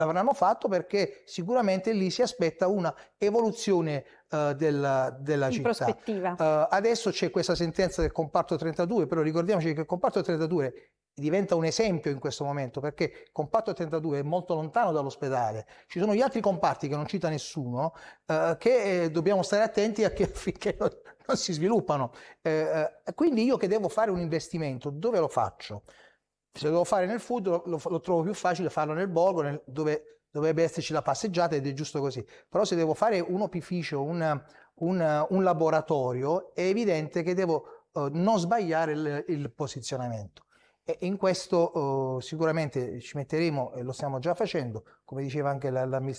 l'avranno fatto perché sicuramente lì si aspetta una evoluzione della in città. prospettiva. Adesso c'è questa sentenza del comparto 32, però ricordiamoci che il comparto 32 diventa un esempio in questo momento, perché il comparto 32 è molto lontano dall'ospedale. Ci sono gli altri comparti che non cita nessuno, che dobbiamo stare attenti affinché non si sviluppano. Quindi io che devo fare un investimento, dove lo faccio? Se lo devo fare nel food lo trovo più facile farlo nel borgo, dove dovrebbe esserci la passeggiata, ed è giusto così. Però se devo fare un opificio, un laboratorio, è evidente che devo non sbagliare il posizionamento. E in questo sicuramente ci metteremo, e lo stiamo già facendo, come diceva anche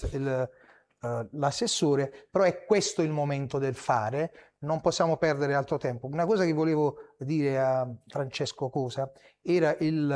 l'assessore, però è questo il momento del fare, non possiamo perdere altro tempo. Una cosa che volevo dire a Francesco Cosa era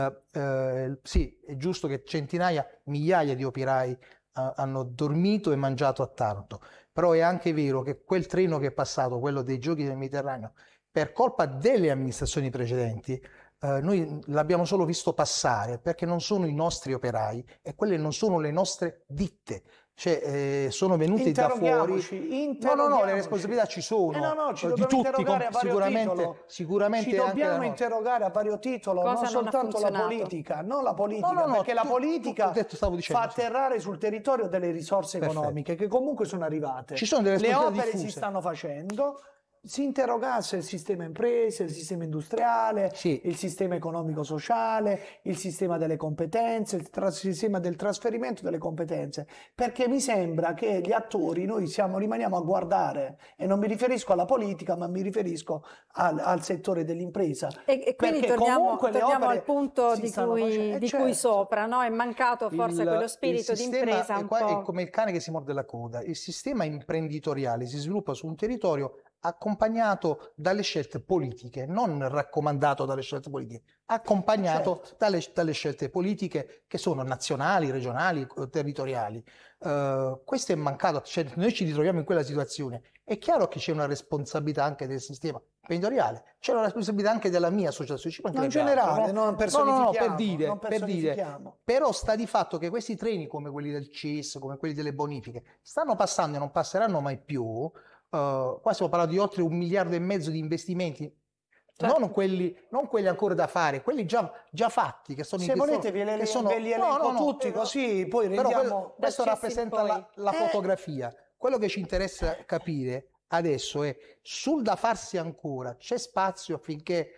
sì, è giusto che centinaia, migliaia di operai hanno dormito e mangiato a Taranto, però è anche vero che quel treno che è passato, quello dei Giochi del Mediterraneo, per colpa delle amministrazioni precedenti, noi l'abbiamo solo visto passare perché non sono i nostri operai e quelle non sono le nostre ditte. Cioè, sono venuti da fuori. No, le responsabilità ci sono, ci di dobbiamo tutti, interrogare a vario titolo. sicuramente ci anche dobbiamo interrogare a vario titolo, cosa non soltanto la politica, perché la politica fa atterrare sul territorio delle risorse economiche che comunque sono arrivate. Ci sono delle le opere diffuse. si stanno facendo. Si interrogasse il sistema imprese, il sistema industriale, il sistema economico-sociale, il sistema delle competenze, il sistema del trasferimento delle competenze, perché mi sembra che gli attori noi rimaniamo a guardare, e non mi riferisco alla politica, ma mi riferisco al settore dell'impresa. E quindi torniamo al punto di cui sopra, no? È mancato forse quello spirito di impresa un po'. È come il cane che si morde la coda. Il sistema imprenditoriale si sviluppa su un territorio accompagnato dalle scelte politiche, non raccomandato dalle scelte politiche, accompagnato dalle scelte politiche che sono nazionali, regionali, territoriali. Questo è mancato, cioè, noi ci ritroviamo in quella situazione. È chiaro che c'è una responsabilità anche del sistema imprenditoriale, c'è una responsabilità anche della mia associazione. In generale, non personifichiamo. Per dire, però sta di fatto che questi treni come quelli del CIS, come quelli delle bonifiche, stanno passando e non passeranno mai più. Qua stiamo parlando di oltre 1,5 miliardi di investimenti, non quelli ancora da fare, quelli già fatti, che sono se volete ve li elenco tutti, così poi rendiamo. Questo rappresenta la fotografia. Quello che ci interessa capire adesso è sul da farsi ancora, c'è spazio affinché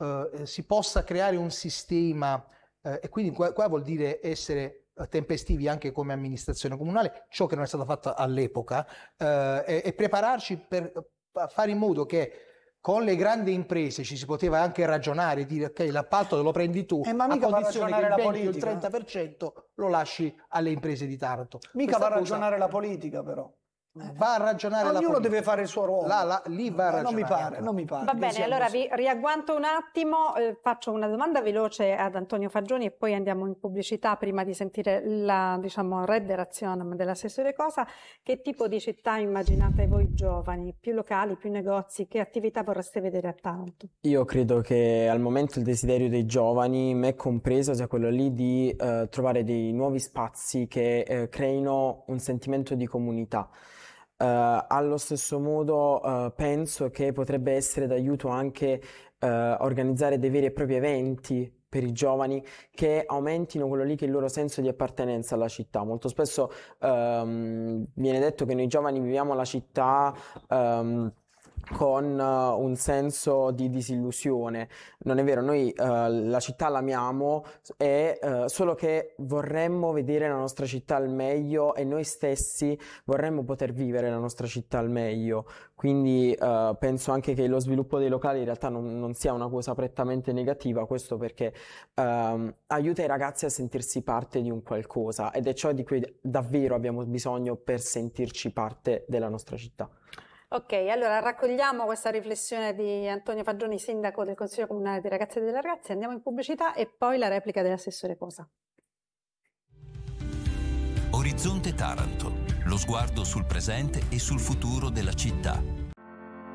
si possa creare un sistema, e quindi qua vuol dire essere tempestivi anche come amministrazione comunale, ciò che non è stato fatto all'epoca, e prepararci per fare in modo che con le grandi imprese ci si poteva anche ragionare, dire ok, l'appalto lo prendi tu, ma mica a condizione che il 20 o il 30% lo lasci alle imprese di Taranto. Mica va a ragionare la politica, però. Va a ragionare ognuno deve fare il suo ruolo. Lì va a ragionare. Non mi pare. Va bene, allora vi riagguanto un attimo, faccio una domanda veloce ad Antonio Fagioni e poi andiamo in pubblicità prima di sentire la redazione dell'assessore Cosa. Che tipo di città immaginate voi giovani? Più locali, più negozi? Che attività vorreste vedere a Taranto? Io credo che al momento il desiderio dei giovani, me compreso, sia quello lì di trovare dei nuovi spazi che creino un sentimento di comunità. Allo stesso modo penso che potrebbe essere d'aiuto anche organizzare dei veri e propri eventi per i giovani che aumentino quello lì che è il loro senso di appartenenza alla città. Molto spesso viene detto che noi giovani viviamo la città con un senso di disillusione. Non è vero, noi la città l'amiamo, solo che vorremmo vedere la nostra città al meglio e noi stessi vorremmo poter vivere la nostra città al meglio. Quindi penso anche che lo sviluppo dei locali in realtà non sia una cosa prettamente negativa, questo perché aiuta i ragazzi a sentirsi parte di un qualcosa, ed è ciò di cui davvero abbiamo bisogno per sentirci parte della nostra città. Ok, allora raccogliamo questa riflessione di Antonio Fagioni, sindaco del Consiglio Comunale dei Ragazzi e delle Ragazze, andiamo in pubblicità e poi la replica dell'assessore Cosa. Orizzonte Taranto, lo sguardo sul presente e sul futuro della città.